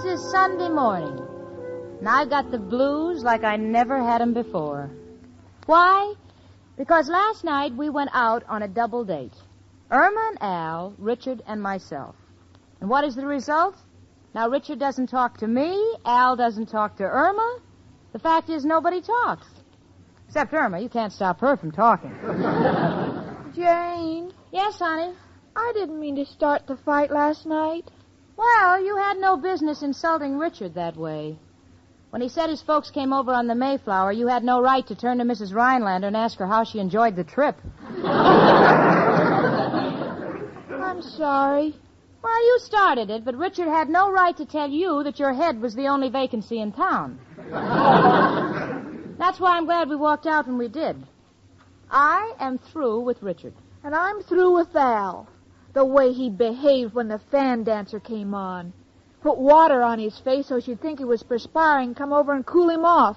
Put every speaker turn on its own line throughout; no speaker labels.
This is Sunday morning, and I got the blues like I never had 'em before. Why? Because last night we went out on a double date. Irma and Al, Richard and myself. And what is the result? Now, Richard doesn't talk to me, Al doesn't talk to Irma. The fact is nobody talks. Except Irma. You can't stop her from talking.
Jane.
Yes, honey?
I didn't mean to start the fight last night.
Well, you had no business insulting Richard that way. When he said his folks came over on the Mayflower, you had no right to turn to Mrs. Rhinelander and ask her how she enjoyed the trip.
I'm sorry.
Well, you started it, but Richard had no right to tell you that your head was the only vacancy in town. That's why I'm glad we walked out when we did. I am through with Richard.
And I'm through with Al. The way he behaved when the fan dancer came on. Put water on his face so she'd think he was perspiring, come over and cool him off.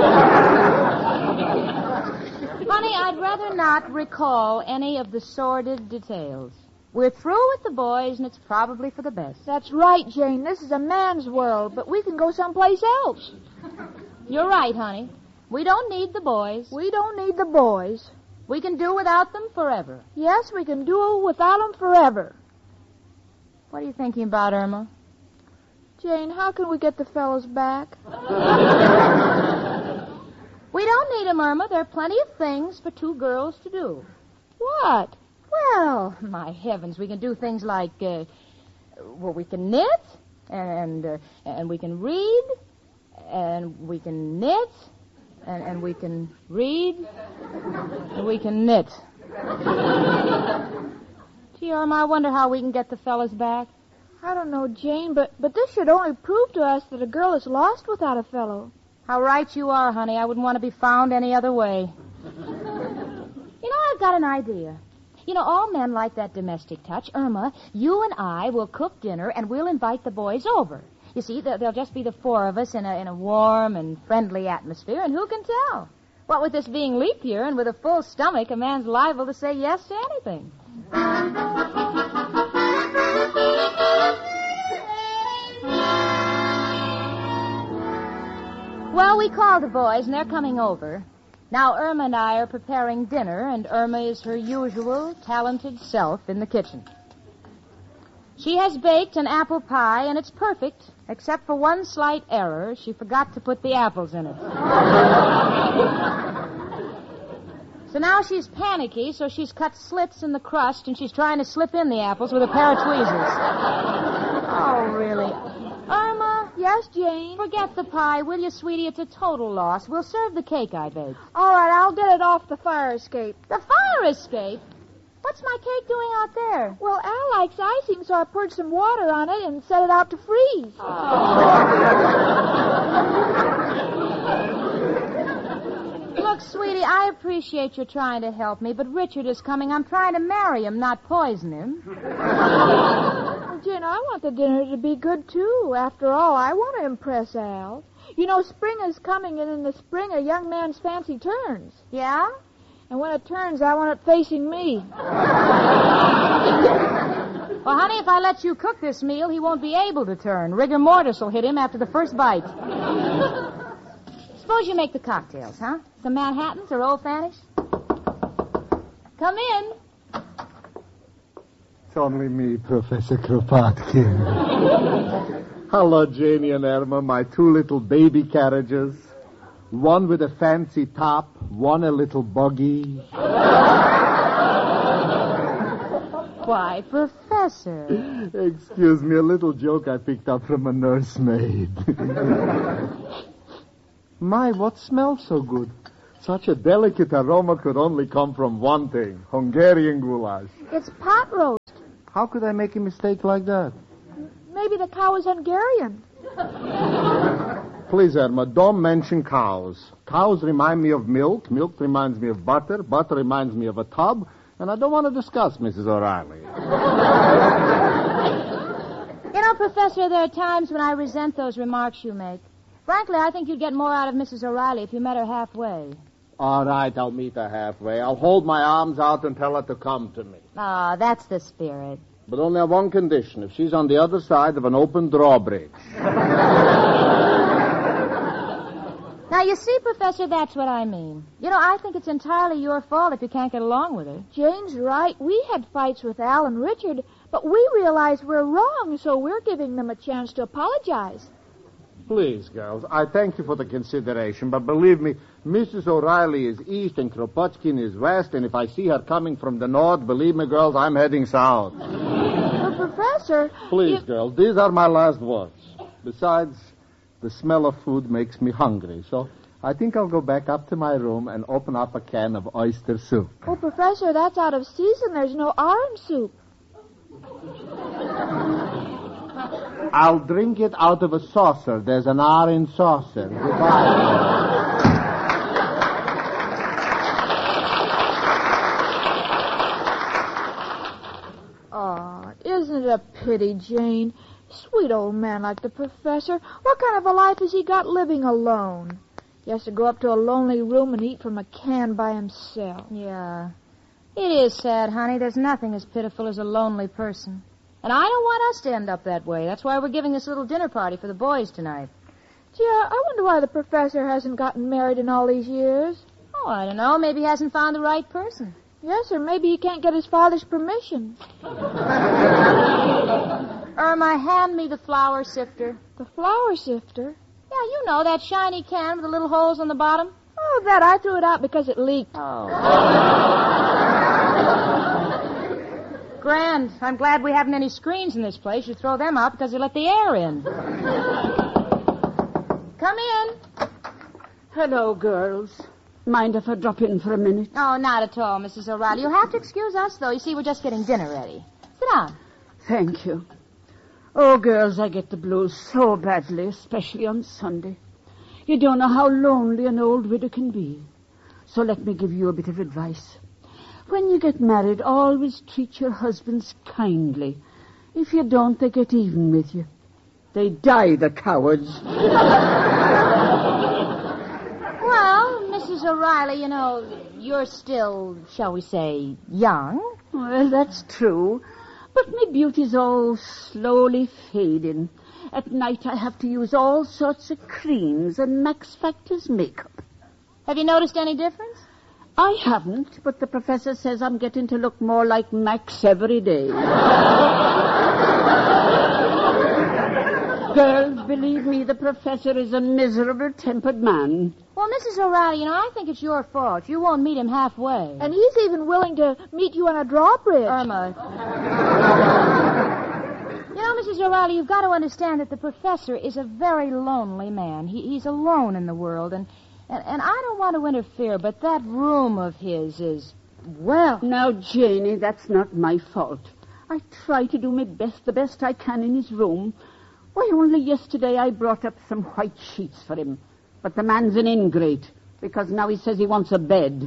Honey, I'd rather not recall any of the sordid details. We're through with the boys, and it's probably for the best.
That's right, Jane. This is a man's world, but we can go someplace else.
You're right, honey. We don't need the boys.
We don't need the boys.
We can do without them forever.
Yes, we can do without them forever.
What are you thinking about, Irma?
Jane, how can we get the fellows back?
We don't need them, Irma. There are plenty of things for two girls to do.
What?
Well, my heavens, we can do things like, we can knit, and we can read, and we can knit, and we can read, and we can knit. Gee, Irma, I wonder how we can get the fellas back.
I don't know, Jane, but this should only prove to us that a girl is lost without a fellow.
How right you are, honey. I wouldn't want to be found any other way. I've got an idea. All men like that domestic touch. Irma, you and I will cook dinner, and we'll invite the boys over. You see, there'll just be the four of us in a warm and friendly atmosphere, and who can tell? What with this being leap year and with a full stomach, a man's liable to say yes to anything. Well, we called the boys, and they're coming over. Now, Irma and I are preparing dinner, and Irma is her usual talented self in the kitchen. She has baked an apple pie, and it's perfect, except for one slight error. She forgot to put the apples in it. So now she's panicky, so she's cut slits in the crust, and she's trying to slip in the apples with a pair of tweezers. Oh, really? Irma?
Yes, Jane?
Forget the pie, will you, sweetie? It's a total loss. We'll serve the cake I baked.
All right, I'll get it off the fire escape.
The fire escape? What's my cake doing out there?
Well, Al likes icing, so I poured some water on it and set it out to freeze.
Look, sweetie, I appreciate you trying to help me, but Richard is coming. I'm trying to marry him, not poison him.
Well, Jane, I want the dinner to be good, too. After all, I want to impress Al. Spring is coming, and in the spring, a young man's fancy turns.
Yeah?
And when it turns, I want it facing me.
Well, honey, if I let you cook this meal, he won't be able to turn. Rigor mortis will hit him after the first bite. Suppose you make the cocktails, huh? Some Manhattans or Old Fanish? Come in.
It's only me, Professor Kropotkin. Hello, Janie and Irma, my two little baby carriages. One with a fancy top, one a little buggy.
Why, Professor.
Excuse me, a little joke I picked up from a nursemaid. My, what smells so good? Such a delicate aroma could only come from one thing, Hungarian goulash.
It's pot roast.
How could I make a mistake like that?
Maybe the cow is Hungarian.
Please, Irma, don't mention cows. Cows remind me of milk. Milk reminds me of butter. Butter reminds me of a tub. And I don't want to discuss Mrs. O'Reilly.
Professor, there are times when I resent those remarks you make. Frankly, I think you'd get more out of Mrs. O'Reilly if you met her halfway.
All right, I'll meet her halfway. I'll hold my arms out and tell her to come to me.
Ah, that's the spirit.
But only on one condition, if she's on the other side of an open drawbridge.
Now, you see, Professor, that's what I mean. You know, I think it's entirely your fault if you can't get along with her.
Jane's right. We had fights with Al and Richard, but we realize we're wrong, so we're giving them a chance to apologize.
Please, girls, I thank you for the consideration, but believe me, Mrs. O'Reilly is east and Kropotkin is west, and if I see her coming from the north, believe me, girls, I'm heading south.
But, Professor...
Please, girls, these are my last words. Besides, the smell of food makes me hungry, so I think I'll go back up to my room and open up a can of oyster soup.
Oh, Professor, that's out of season. There's no orange soup.
I'll drink it out of a saucer. There's an orange saucer. Goodbye.
Oh, isn't it a pity, Jane? Sweet old man like the Professor. What kind of a life has he got living alone? He has to go up to a lonely room and eat from a can by himself.
Yeah. It is sad, honey. There's nothing as pitiful as a lonely person. And I don't want us to end up that way. That's why we're giving this little dinner party for the boys tonight.
Gee, I wonder why the Professor hasn't gotten married in all these years.
Oh, I don't know. Maybe he hasn't found the right person.
Yes, or maybe he can't get his father's permission.
Irma, hand me the flour sifter.
The flour sifter?
Yeah, you know, that shiny can with the little holes on the bottom.
Oh, that. I threw it out because it leaked.
Oh. Grand. I'm glad we haven't any screens in this place. You throw them out because they let the air in. Come in.
Hello, girls. Mind if I drop in for a minute?
Oh, not at all, Mrs. O'Reilly. You'll have to excuse us, though. You see, we're just getting dinner ready. Sit down.
Thank you. Oh, girls, I get the blues so badly, especially on Sunday. You don't know how lonely an old widow can be. So let me give you a bit of advice. When you get married, always treat your husbands kindly. If you don't, they get even with you. They die, the cowards.
Well, Mrs. O'Reilly, you know, you're still, shall we say, young.
Well, that's true. But my beauty's all slowly fading. At night I have to use all sorts of creams and Max Factor's makeup.
Have you noticed any difference?
I haven't, but the professor says I'm getting to look more like Max every day. Girls, believe me, the professor is a miserable-tempered man.
Well, Mrs. O'Reilly, you know, I think it's your fault. You won't meet him halfway.
And he's even willing to meet you on a drawbridge.
Irma. You know, Mrs. O'Reilly, you've got to understand that the professor is a very lonely man. He's alone in the world, and I don't want to interfere, but that room of his is, well...
Now, Janie, that's not my fault. I try to do my best, the best I can in his room. Why, only yesterday I brought up some white sheets for him. But the man's an ingrate, because now he says he wants a bed.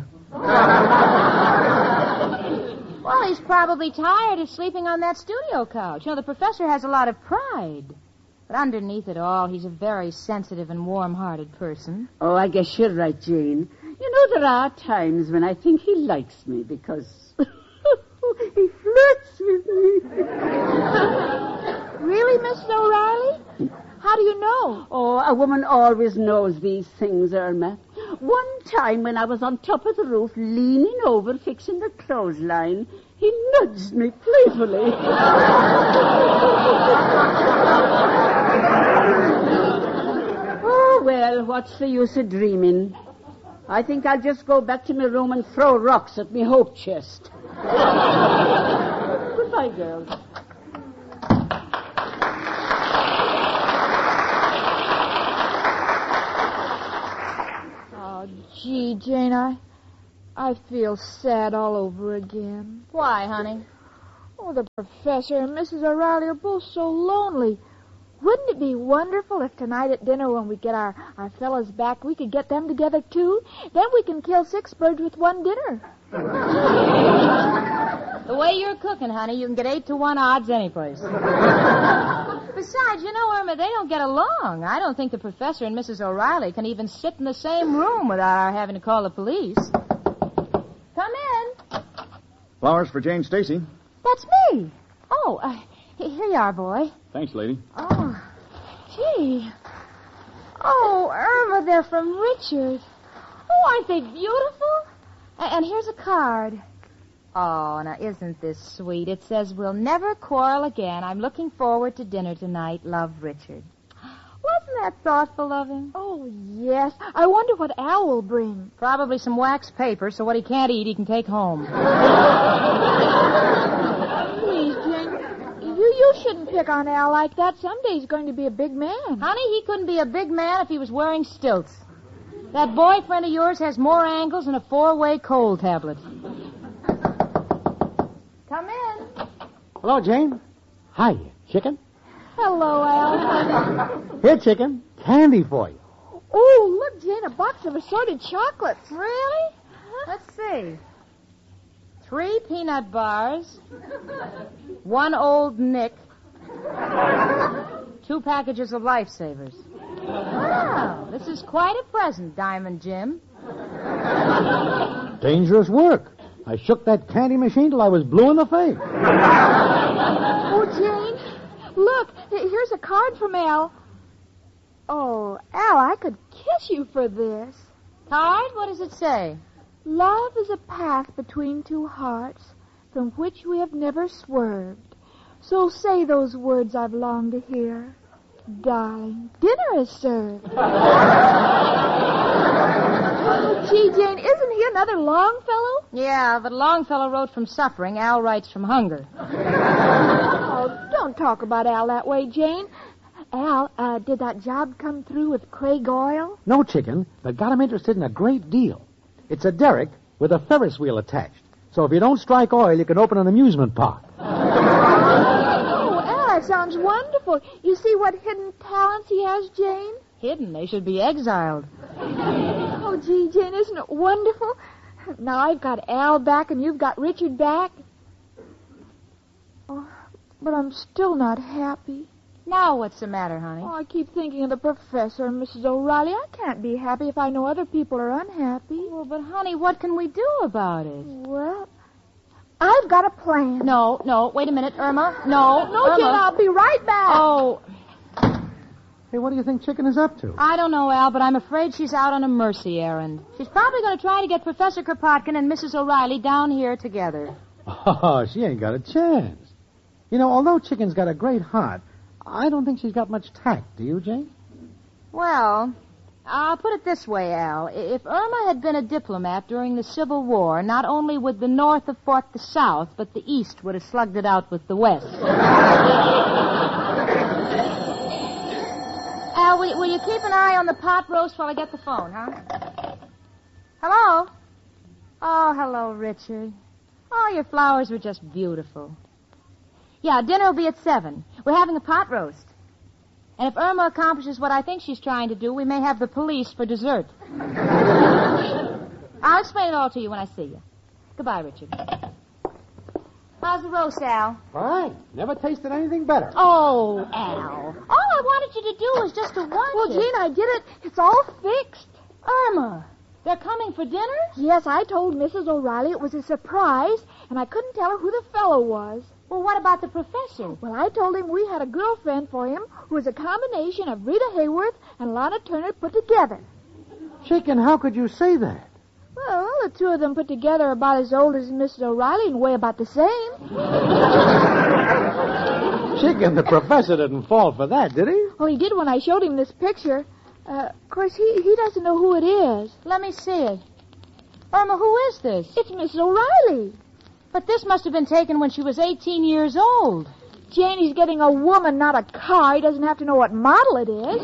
Well, he's probably tired of sleeping on that studio couch. You know, the professor has a lot of pride. But underneath it all, he's a very sensitive and warm-hearted person.
Oh, I guess you're right, Jane. You know, there are times when I think he likes me because he flirts with me.
Really, Mrs. O'Reilly? How do you know?
Oh, a woman always knows these things, Irma. One time when I was on top of the roof, leaning over, fixing the clothesline, he nudged me playfully. Oh, well, what's the use of dreaming? I think I'll just go back to my room and throw rocks at me hope chest. Goodbye, girls.
Oh, gee, Jane, I feel sad all over again.
Why, honey?
Oh, the professor and Mrs. O'Reilly are both so lonely. Wouldn't it be wonderful if tonight at dinner when we get our fellas back, we could get them together, too? Then we can kill 6 birds with one dinner.
The way you're cooking, honey, you can get 8-to-1 odds anyplace. Besides, you know, Irma, they don't get along. I don't think the professor and Mrs. O'Reilly can even sit in the same room without our having to call the police. Come in.
Flowers for Jane Stacy.
That's me. Oh, here you are, boy.
Thanks, lady.
Oh, gee.
Oh, Irma, they're from Richard. Oh, aren't they beautiful?
And here's a card. Oh, now isn't this sweet? It says, we'll never quarrel again. I'm looking forward to dinner tonight. Love, Richard. Wasn't that thoughtful of him?
Oh, yes. I wonder what Al will bring.
Probably some wax paper, so what he can't eat, he can take home.
Please, Jane, you shouldn't pick on Al like that. Someday he's going to be a big man.
Honey, he couldn't be a big man if he was wearing stilts. That boyfriend of yours has more angles than a 4-way cold tablet. Come in.
Hello, Jane. Hi, chicken.
Hello, Al.
Here, chicken. Candy for you.
Oh, look, Jane, a box of assorted chocolates.
Really? Let's see. 3 peanut bars, 1 old Nick, 2 packages of Lifesavers. Wow, this is quite a present, Diamond Jim.
Dangerous work. I shook that candy machine till I was blue in the face.
Oh, Jane, look, here's a card from Al. Oh, Al, I could kiss you for this.
Card? What does it say?
Love is a path between 2 hearts from which we have never swerved. So say those words I've longed to hear. Darling, dinner is served. Oh, gee, Jane, isn't he another Longfellow?
Yeah, but Longfellow wrote from suffering. Al writes from hunger.
Oh, don't talk about Al that way, Jane. Al, did that job come through with Craig Oil?
No, chicken, but got him interested in a great deal. It's a derrick with a Ferris wheel attached. So if you don't strike oil, you can open an amusement park.
Oh, Al, that sounds wonderful. You see what hidden talents he has, Jane?
Hidden. They should be exiled.
Oh, gee, Jane, isn't it wonderful? Now I've got Al back and you've got Richard back. Oh, but I'm still not happy.
Now what's the matter, honey?
Oh, I keep thinking of the professor and Mrs. O'Reilly. I can't be happy if I know other people are unhappy.
Well, but honey, what can we do about it?
Well, I've got a plan.
No, wait a minute, Irma. No,
No,
Irma.
Jane, I'll be right back.
Oh,
Hey, what do you think chicken is up to?
I don't know, Al, but I'm afraid she's out on a mercy errand. She's probably going to try to get Professor Kropotkin and Mrs. O'Reilly down here together.
Oh, she ain't got a chance. You know, although chicken's got a great heart, I don't think she's got much tact. Do you, Jane?
Well, I'll put it this way, Al. If Irma had been a diplomat during the Civil War, not only would the North have fought the South, but the East would have slugged it out with the West. Al, will you keep an eye on the pot roast while I get the phone, huh? Hello? Oh, hello, Richard. Oh, your flowers were just beautiful. Yeah, dinner will be at 7. We're having a pot roast. And if Irma accomplishes what I think she's trying to do, we may have the police for dessert. I'll explain it all to you when I see you. Goodbye, Richard. How's the roast, Al?
Fine. Never tasted anything better.
Oh, Al. All I wanted you to do was just to watch
Well,
it.
Jane, I did it. It's all fixed.
Irma, they're coming for dinner?
Yes, I told Mrs. O'Reilly it was a surprise, and I couldn't tell her who the fellow was.
Well, what about the professor?
Well, I told him we had a girlfriend for him who was a combination of Rita Hayworth and Lana Turner put together.
Chicken, how could you say that?
Well, the two of them put together are about as old as Mrs. O'Reilly and weigh about the same.
Chicken, the professor didn't fall for that, did he?
Well, he did when I showed him this picture. Of course, he doesn't know who it is.
Let me see it. Irma, who is this?
It's Mrs. O'Reilly.
But this must have been taken when she was 18 years old.
Jane, he's getting a woman, not a car. He doesn't have to know what model it is.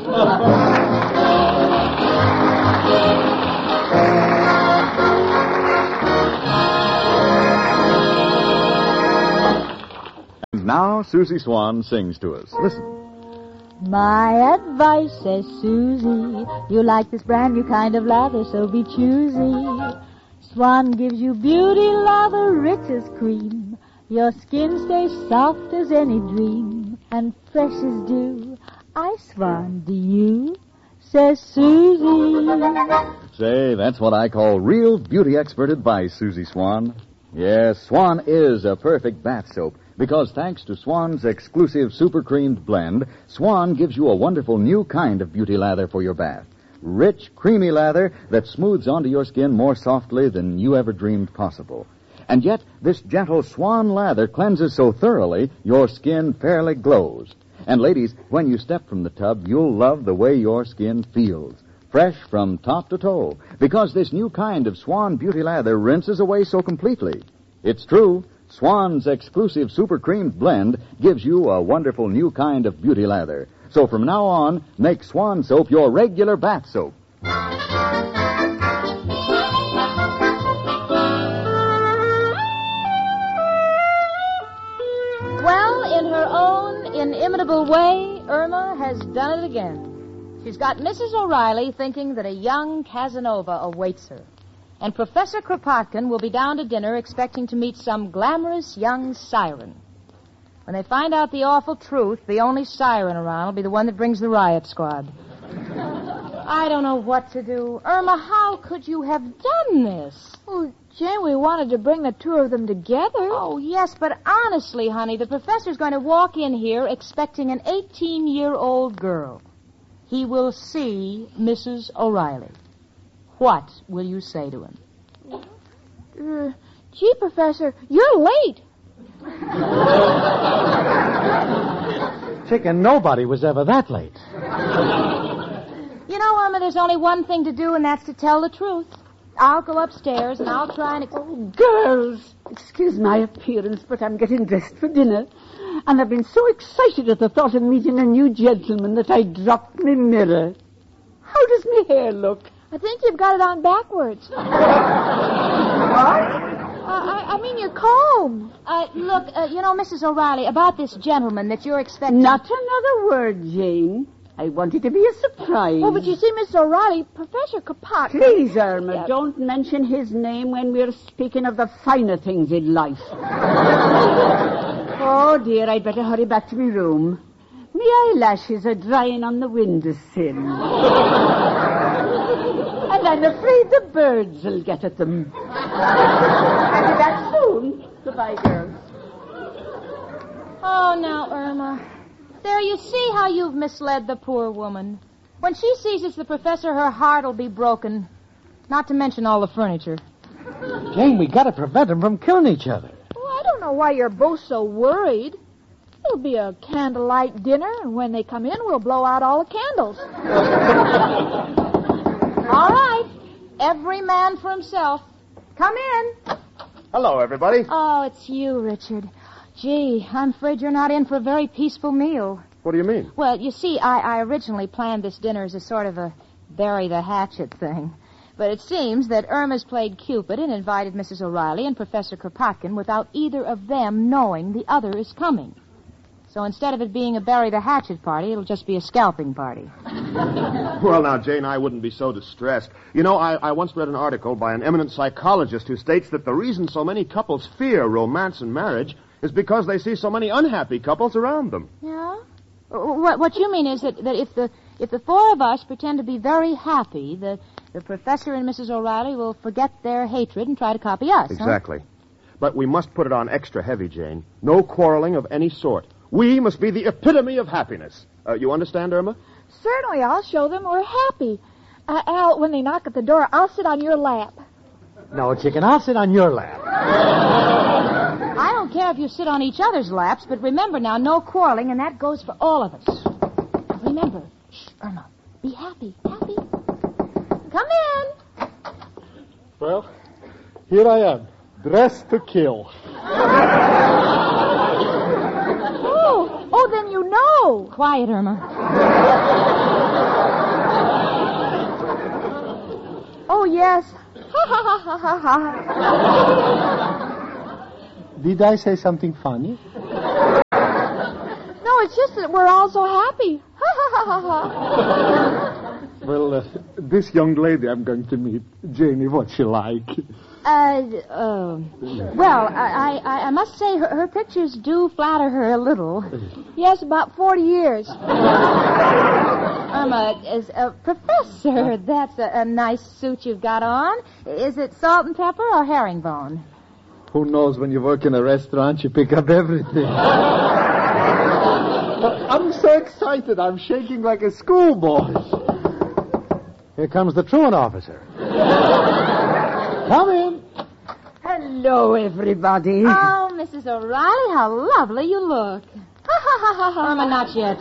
And now Susie Swan sings to us. Listen.
My advice, says Susie, you like this brand new kind of lather, so be choosy. Swan gives you beauty lather rich as cream. Your skin stays soft as any dream, and fresh as dew. I swan, do you? Says Susie.
Say, that's what I call real beauty expert advice, Susie Swan. Yes, Swan is a perfect bath soap Because thanks to Swan's exclusive super creamed blend, Swan gives you a wonderful new kind of beauty lather for your bath. Rich, creamy lather that smooths onto your skin more softly than you ever dreamed possible. And yet, this gentle Swan lather cleanses so thoroughly, your skin fairly glows. And ladies, when you step from the tub, you'll love the way your skin feels. Fresh from top to toe. Because this new kind of Swan beauty lather rinses away so completely. It's true. Swan's exclusive super creamed blend gives you a wonderful new kind of beauty lather. So from now on, make Swan soap your regular bath soap.
Well, in her own inimitable way, Irma has done it again. She's got Mrs. O'Reilly thinking that a young Casanova awaits her. And Professor Kropotkin will be down to dinner expecting to meet some glamorous young siren. When they find out the awful truth, the only siren around will be the one that brings the riot squad. I don't know what to do. Irma, how could you have done this?
Oh, Jane, we wanted to bring the two of them together.
Oh, yes, but honestly, honey, the professor's going to walk in here expecting an 18-year-old girl. He will see Mrs. O'Reilly. What will you say to him?
Gee, Professor, you're late.
Chicken, nobody was ever that late.
You know, Irma, there's only one thing to do, and that's to tell the truth. I'll go upstairs, and I'll try and...
Oh, girls, excuse my appearance, but I'm getting dressed for dinner. And I've been so excited at the thought of meeting a new gentleman that I dropped my mirror. How does my hair look?
I think you've got it on backwards.
What?
I mean your comb.
Look, you know, Mrs. O'Reilly, about this gentleman that you're expecting...
Not another word, Jane. I want it to be a surprise.
Oh, but you see, Miss O'Reilly, Professor Kropotkin...
Please, Irma, don't mention his name when we're speaking of the finer things in life. Oh, dear, I'd better hurry back to my room. My eyelashes are drying on the windowsill. And I'm afraid the birds will get at them. I'll be back soon. Goodbye, girls.
Oh, now, Irma. There, you see how you've misled the poor woman. When she sees it's the professor, her heart will be broken. Not to mention all the furniture.
Jane, we gotta prevent them from killing each other.
Well, I don't know why you're both so worried. It'll be a candlelight dinner, and when they come in, we'll blow out all the candles.
All right. Every man for himself. Come in.
Hello, everybody.
Oh, it's you, Richard. Gee, I'm afraid you're not in for a very peaceful meal.
What do you mean?
Well, you see, I originally planned this dinner as a sort of a bury the hatchet thing. But it seems that Irma's played Cupid and invited Mrs. O'Reilly and Professor Kropotkin without either of them knowing the other is coming. So instead of it being a bury the hatchet party, it'll just be a scalping party.
Well, now, Jane, I wouldn't be so distressed. You know, I once read an article by an eminent psychologist who states that the reason so many couples fear romance and marriage is because they see so many unhappy couples around them.
Yeah? What you mean is that if the four of us pretend to be very happy, the professor and Mrs. O'Reilly will forget their hatred and try to copy us.
Exactly. Huh? But we must put it on extra heavy, Jane. No quarreling of any sort. We must be the epitome of happiness. You understand, Irma?
Certainly, I'll show them we're happy. Al, when they knock at the door, I'll sit on your lap.
No, Chicken, I'll sit on your lap.
I don't care if you sit on each other's laps, but remember now, no quarreling, and that goes for all of us. Remember, shh, Irma, be happy, happy. Come in.
Well, here I am, dressed to kill.
Oh, then you know.
Quiet, Irma.
Oh, yes. Ha, ha, ha, ha, ha, ha.
Did I say something funny?
No, it's just that we're all so happy. Ha, ha, ha, ha, ha.
Well, this young lady I'm going to meet, Janie, what's she like?
Well, I must say her pictures do flatter her a little.
Yes, about 40 years.
Irma, Professor, that's a nice suit you've got on. Is it salt and pepper or herringbone?
Who knows, when you work in a restaurant, you pick up everything. I'm so excited. I'm shaking like a schoolboy.
Here comes the truant officer. Come in.
Hello, everybody.
Oh, Mrs. O'Reilly, how lovely you look. Irma, not yet.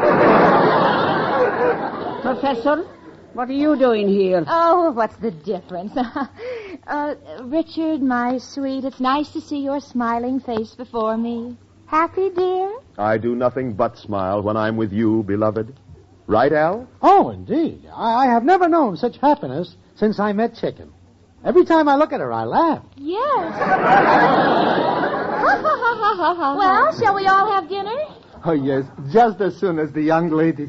Professor, what are you doing here?
Oh, what's the difference? Richard, my sweet, it's nice to see your smiling face before me. Happy, dear?
I do nothing but smile when I'm with you, beloved. Right, Al?
Oh, indeed. I have never known such happiness since I met Chicken. Every time I look at her, I laugh.
Yes. Well, shall we all have dinner?
Oh, yes, just as soon as the young lady...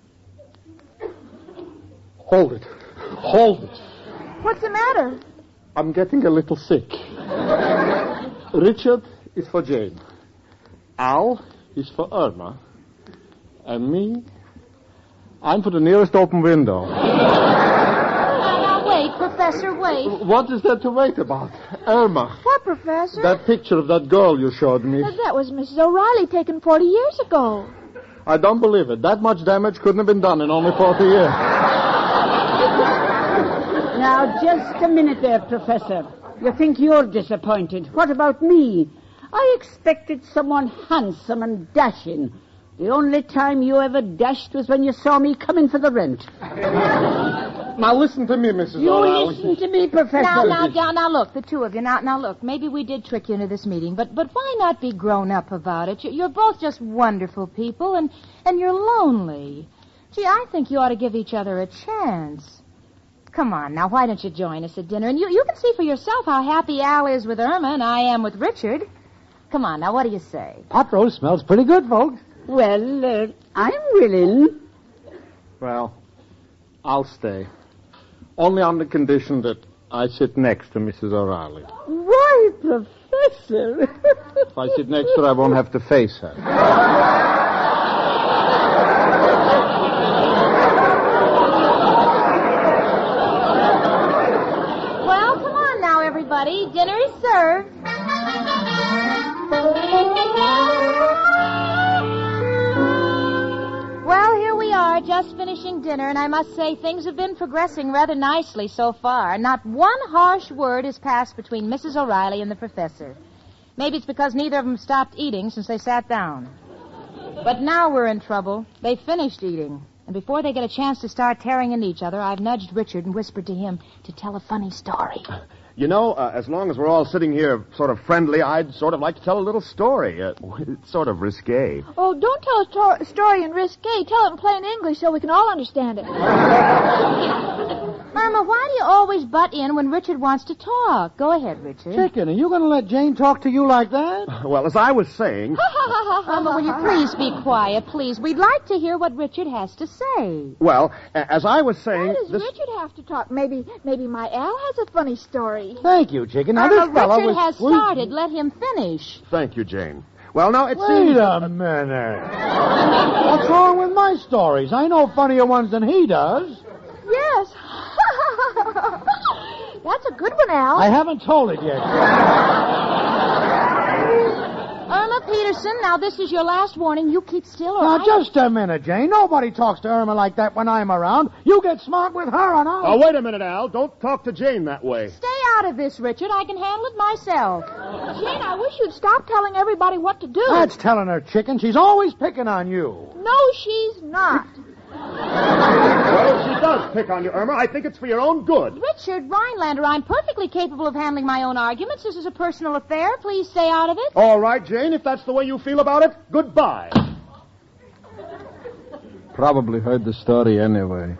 Hold it. Hold it.
What's the matter?
I'm getting a little sick. Richard is for Jane. Al is for Irma. And me, I'm for the nearest open window.
Now, wait, Professor, wait.
What is there to wait about? Irma,
What, Professor?
that picture of that girl you showed me.
That was Mrs. O'Reilly taken 40 years ago.
I don't believe it. That much damage couldn't have been done in only 40 years.
Now, just a minute there, Professor. You think you're disappointed. What about me? I expected someone handsome and dashing. The only time you ever dashed was when you saw me coming for the rent.
Now listen to me, Mrs.
You
O'Reilly.
listen to me, Professor.
Now, look, the two of you. Now, look, maybe we did trick you into this meeting, but why not be grown up about it? You're both just wonderful people, and you're lonely. Gee, I think you ought to give each other a chance. Come on, now, why don't you join us at dinner? And you can see for yourself how happy Al is with Irma and I am with Richard. Come on, now, what do you say?
Pot roast smells pretty good, folks.
Well, I'm willing.
Well, I'll stay. Only on the condition that I sit next to Mrs. O'Reilly.
Why, Professor?
If I sit next to her, I won't have to face her.
Well, come on now, everybody. Dinner is served. Well, here we are, just finishing dinner, and I must say things have been progressing rather nicely so far. Not one harsh word has passed between Mrs. O'Reilly and the professor. Maybe it's because neither of them stopped eating since they sat down. But now we're in trouble. They finished eating. And before they get a chance to start tearing into each other, I've nudged Richard and whispered to him to tell a funny story.
You know, as long as we're all sitting here sort of friendly, I'd sort of like to tell a little story. It's sort of risque.
Oh, don't tell a story in risque. Tell it in plain English so we can all understand it.
Irma, why do you always butt in when Richard wants to talk? Go ahead, Richard.
Chicken, are you going to let Jane talk to you like that?
Well, as I was saying...
Irma, will you please be quiet, please? We'd like to hear what Richard has to say.
Well, as I was saying...
Why does Richard have to talk? Maybe my Al has a funny story.
Thank you, Chicken. Now,
Irma,
this fellow
Richard
was...
has started. Let him finish.
Thank you, Jane. Well, now, it
Wait
seems...
a minute. What's wrong with my stories? I know funnier ones than he does.
Yes. That's a good one, Al.
I haven't told it yet.
Irma Peterson, now this is your last warning. You keep still or
Now, just a minute, Jane. Nobody talks to Irma like that when I'm around. You get smart with her and I'll...
Oh, wait a minute, Al. Don't talk to Jane that way.
Stay out of this, Richard. I can handle it myself.
Jane, I wish you'd stop telling everybody what to do.
That's telling her, Chicken. She's always picking on you.
No, she's not.
Well, if she does pick on you, Irma, I think it's for your own good.
Richard Rhinelander, I'm perfectly capable of handling my own arguments. This is a personal affair. Please stay out of it.
All right, Jane, if that's the way you feel about it, goodbye.
Probably heard the story anyway.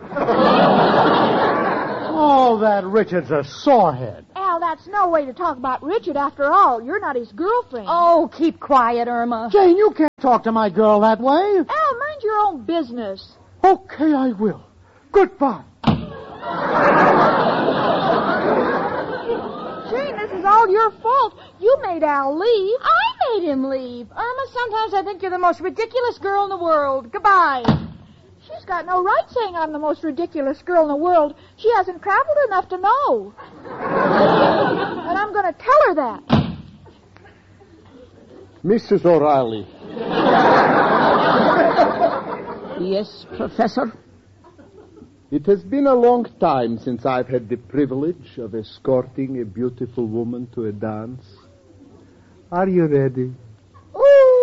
Oh, that Richard's a sorehead.
Al, that's no way to talk about Richard after all. You're not his girlfriend.
Oh, keep quiet, Irma.
Jane, you can't talk to my girl that way.
Al, mind your own business.
Okay, I will. Goodbye.
Jane, this is all your fault. You made Al leave.
I made him leave. Irma, sometimes I think you're the most ridiculous girl in the world. Goodbye.
She's got no right saying I'm the most ridiculous girl in the world. She hasn't traveled enough to know. And I'm going to tell her that.
Mrs. O'Reilly.
Yes, Professor?
It has been a long time since I've had the privilege of escorting a beautiful woman to a dance. Are you ready?